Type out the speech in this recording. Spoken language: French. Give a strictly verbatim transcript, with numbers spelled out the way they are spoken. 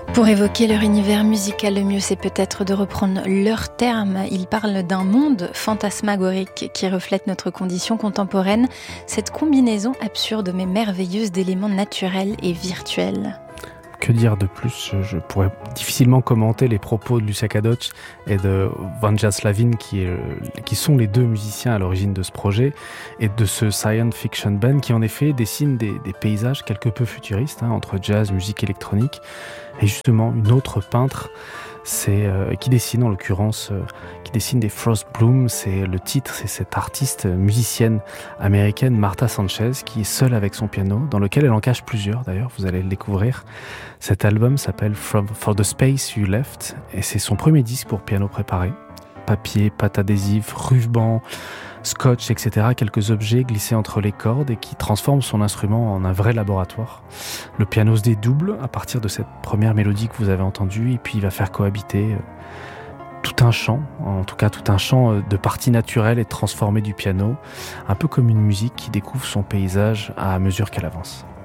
Pour évoquer leur univers musical, le mieux c'est peut-être de reprendre leurs termes. Ils parlent d'un monde fantasmagorique qui reflète notre condition contemporaine, cette combinaison absurde mais merveilleuse d'éléments naturels et virtuels. Que dire de plus ? Je pourrais difficilement commenter les propos de Lucia Kadocz et de Vanja Slavin, qui, est, qui sont les deux musiciens à l'origine de ce projet, et de ce Science Fiction Band, qui en effet dessine des, des paysages quelque peu futuristes, hein, entre jazz, musique électronique, et justement une autre peintre, c'est, euh, qui dessine en l'occurrence, euh, qui dessine des Frost Bloom, c'est le titre, c'est cette artiste musicienne américaine Martha Sanchez, qui est seule avec son piano, dans lequel elle en cache plusieurs d'ailleurs, vous allez le découvrir. Cet album s'appelle From, For the Space You Left, et c'est son premier disque pour piano préparé. Papier, pâte adhésive, ruban, scotch, et cetera. Quelques objets glissés entre les cordes et qui transforment son instrument en un vrai laboratoire. Le piano se dédouble à partir de cette première mélodie que vous avez entendue, et puis il va faire cohabiter tout un chant, en tout cas tout un chant de parties naturelles et transformées du piano, un peu comme une musique qui découvre son paysage à mesure qu'elle avance.